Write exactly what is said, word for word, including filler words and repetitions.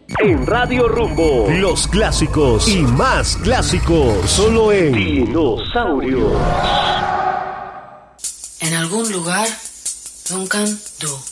En Radio Rumbo, los clásicos y más clásicos, solo en Dinosaurios. En algún lugar, Duncan Du.